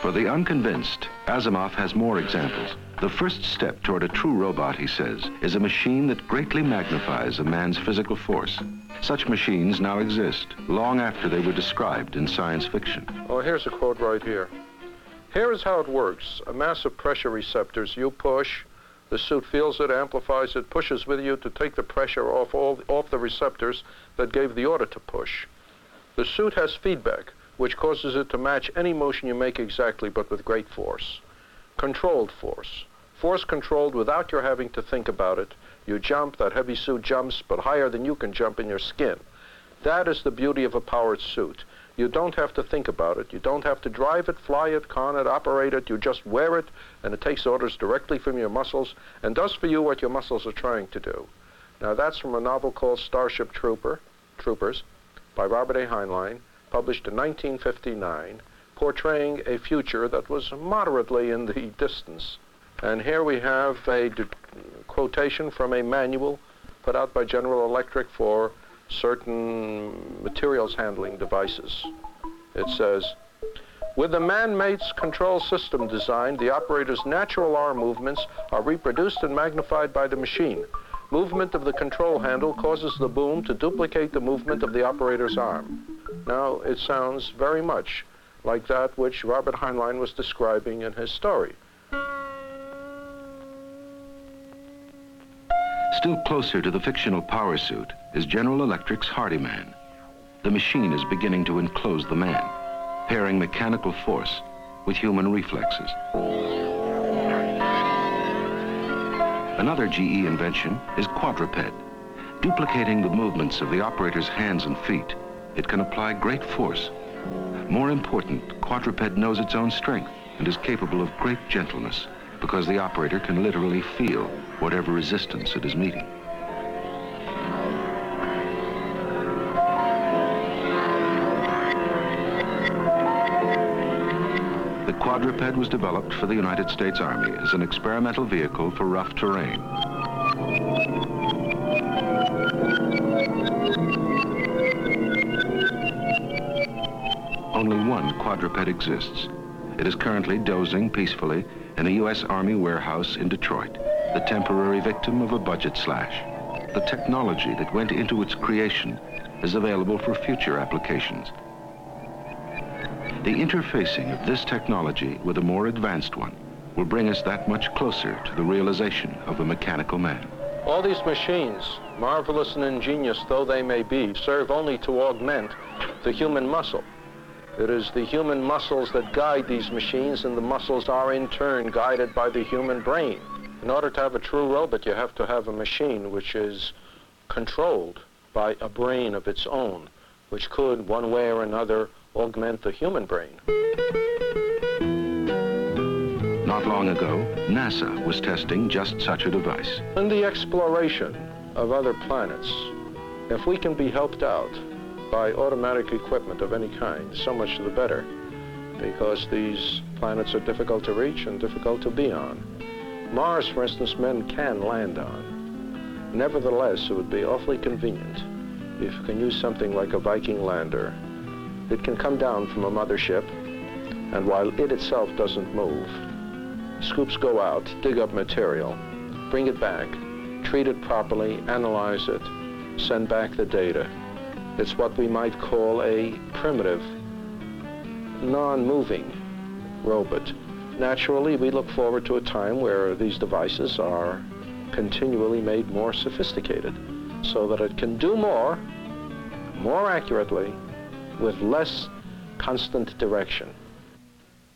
For the unconvinced, Asimov has more examples. The first step toward a true robot, he says, is a machine that greatly magnifies a man's physical force. Such machines now exist, long after they were described in science fiction. Oh, here's a quote right here. Here is how it works. A mass of pressure receptors. You push, the suit feels it, amplifies it, pushes with you to take the pressure off the receptors that gave the order to push. The suit has feedback, which causes it to match any motion you make exactly, but with great force. Controlled force. Force controlled without your having to think about it. You jump, that heavy suit jumps, but higher than you can jump in your skin. That is the beauty of a powered suit. You don't have to think about it. You don't have to drive it, fly it, con it, operate it. You just wear it, and it takes orders directly from your muscles and does for you what your muscles are trying to do. Now, that's from a novel called Starship Troopers by Robert A. Heinlein, published in 1959, portraying a future that was moderately in the distance. And here we have a quotation from a manual put out by General Electric for certain materials handling devices. It says, with the man-mate's control system designed, the operator's natural arm movements are reproduced and magnified by the machine. Movement of the control handle causes the boom to duplicate the movement of the operator's arm. Now, it sounds very much like that which Robert Heinlein was describing in his story. Still closer to the fictional power suit is General Electric's Hardyman. The machine is beginning to enclose the man, pairing mechanical force with human reflexes. Another GE invention is Quadruped. Duplicating the movements of the operator's hands and feet, it can apply great force. More important, Quadruped knows its own strength and is capable of great gentleness because the operator can literally feel whatever resistance it is meeting. The Quadruped was developed for the United States Army as an experimental vehicle for rough terrain. Only one Quadruped exists. It is currently dozing peacefully in a U.S. Army warehouse in Detroit, the temporary victim of a budget slash. The technology that went into its creation is available for future applications. The interfacing of this technology with a more advanced one will bring us that much closer to the realization of a mechanical man. All these machines, marvelous and ingenious though they may be, serve only to augment the human muscle. It is the human muscles that guide these machines, and the muscles are in turn guided by the human brain. In order to have a true robot, you have to have a machine which is controlled by a brain of its own, which could, one way or another, augment the human brain. Not long ago, NASA was testing just such a device. In the exploration of other planets, if we can be helped out by automatic equipment of any kind, so much the better, because these planets are difficult to reach and difficult to be on. Mars, for instance, men can land on. Nevertheless, it would be awfully convenient if you can use something like a Viking lander. It can come down from a mothership, and while it itself doesn't move, scoops go out, dig up material, bring it back, treat it properly, analyze it, send back the data. It's what we might call a primitive, non-moving robot. Naturally, we look forward to a time where these devices are continually made more sophisticated so that it can do more accurately, with less constant direction.